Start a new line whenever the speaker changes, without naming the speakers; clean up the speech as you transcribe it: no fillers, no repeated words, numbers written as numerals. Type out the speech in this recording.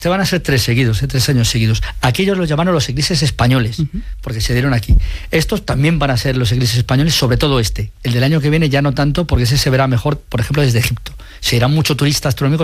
Este van a ser 3 seguidos, 3 años seguidos. Aquellos los llamaron los eclipses españoles, porque se dieron aquí. Estos también van a ser los eclipses españoles, sobre todo este. El del año que viene ya no tanto, porque ese se verá mejor, por ejemplo, desde Egipto. Se irán mucho turista astronómico